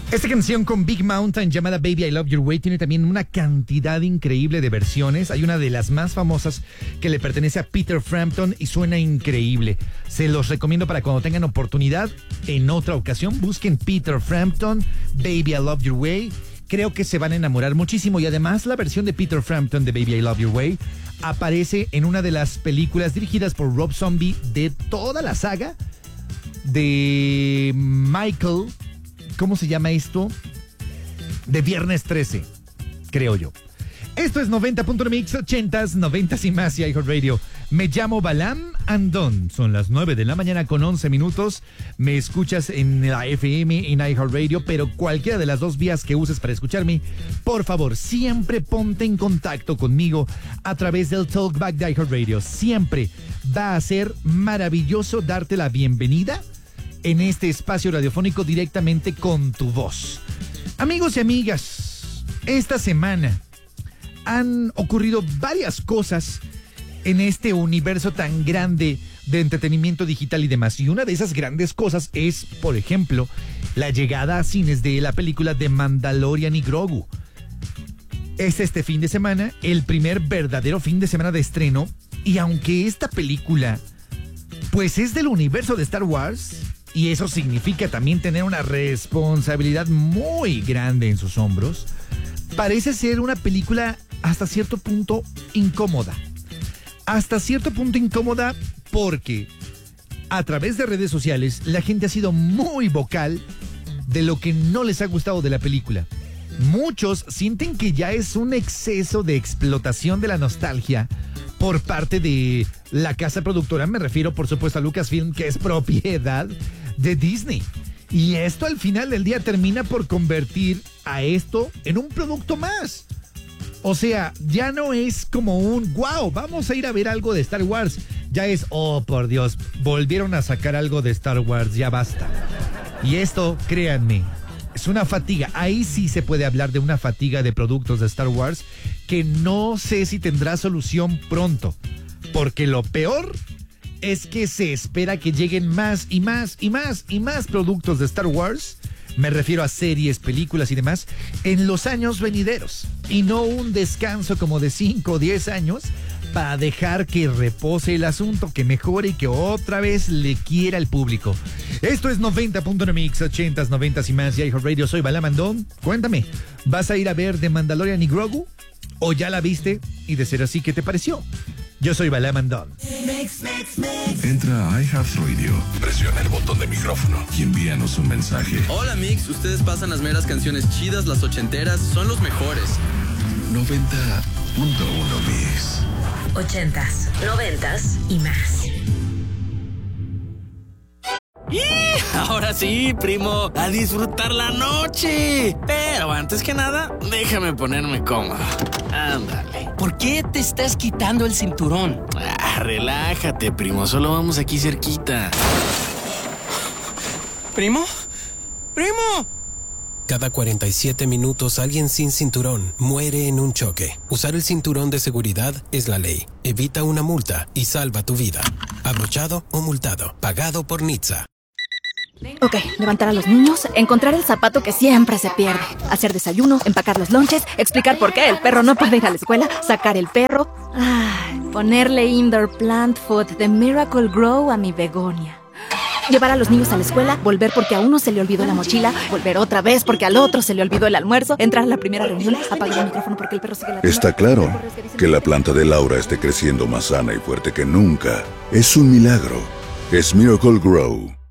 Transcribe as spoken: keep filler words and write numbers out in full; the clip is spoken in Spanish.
Esta canción con Big Mountain llamada Baby I Love Your Way tiene también una cantidad increíble de versiones. Hay una de las más famosas que le pertenece a Peter Frampton y suena increíble. Se los recomiendo para cuando tengan oportunidad. En otra ocasión busquen Peter Frampton, Baby I Love Your Way. Creo que se van a enamorar muchísimo y además la versión de Peter Frampton de Baby I Love Your Way aparece en una de las películas dirigidas por Rob Zombie de toda la saga de Michael... ¿Cómo se llama esto? De Viernes trece, creo yo. Esto es noventa punto uno Mix, ochentas, noventas y más y iHeartRadio. Me llamo Balam Andón. Son las nueve de la mañana con once minutos. Me escuchas en la F M, en iHeartRadio, pero cualquiera de las dos vías que uses para escucharme, por favor, siempre ponte en contacto conmigo a través del Talkback de iHeartRadio. Siempre va a ser maravilloso darte la bienvenida en este espacio radiofónico directamente con tu voz. Amigos y amigas, esta semana han ocurrido varias cosas en este universo tan grande de entretenimiento digital y demás. Y una de esas grandes cosas es, por ejemplo, la llegada a cines de la película de Mandalorian y Grogu. Es este fin de semana el primer verdadero fin de semana de estreno. Y aunque esta película pues es del universo de Star Wars, y eso significa también tener una responsabilidad muy grande en sus hombros, parece ser una película hasta cierto punto incómoda. Hasta cierto punto incómoda porque a través de redes sociales la gente ha sido muy vocal de lo que no les ha gustado de la película. Muchos sienten que ya es un exceso de explotación de la nostalgia por parte de la casa productora. Me refiero, por supuesto, a Lucasfilm, que es propiedad de Disney. Y esto al final del día termina por convertir a esto en un producto más. O sea, ya no es como un wow, vamos a ir a ver algo de Star Wars. Ya es, oh por Dios, volvieron a sacar algo de Star Wars, ya basta. Y esto, créanme, es una fatiga. Ahí sí se puede hablar de una fatiga de productos de Star Wars que no sé si tendrá solución pronto. Porque lo peor es que se espera que lleguen más y más y más y más productos de Star Wars. Me refiero a series, películas y demás en los años venideros. Y no un descanso como de cinco o diez años para dejar que repose el asunto, que mejore y que otra vez le quiera al público. Esto es noventa punto uno Mix, ochentas, noventas y más y iHeartRadio. Soy Balam Andón. Cuéntame, ¿vas a ir a ver The Mandalorian y Grogu? ¿O ya la viste? Y de ser así, ¿qué te pareció? Yo soy Balam Andón. Entra a iHeartRadio, presiona el botón de micrófono y envíanos un mensaje. Hola Mix, ustedes pasan las meras canciones chidas, las ochenteras, son los mejores. noventa punto uno Mix. Ochentas, noventas y más. ¡Y! Ahora sí, primo, a disfrutar la noche. Pero antes que nada, déjame ponerme cómodo. Ándale. ¿Por qué te estás quitando el cinturón? Ah, relájate, primo, solo vamos aquí cerquita. ¿Primo? ¡Primo! Cada cuarenta y siete minutos alguien sin cinturón muere en un choque. Usar el cinturón de seguridad es la ley. Evita una multa y salva tu vida. Abrochado o multado. Pagado por Nitsa. Ok, levantar a los niños, encontrar el zapato que siempre se pierde, hacer desayuno, empacar los lonches, explicar por qué el perro no puede ir a la escuela, sacar el perro, ay, ponerle indoor plant food de Miracle Grow a mi begonia. Llevar a los niños a la escuela, volver porque a uno se le olvidó la mochila, volver otra vez porque al otro se le olvidó el almuerzo, entrar a la primera reunión, apagar el micrófono porque el perro sigue la... Está claro que la planta de Laura esté creciendo más sana y fuerte que nunca. Es un milagro. Es Miracle Grow.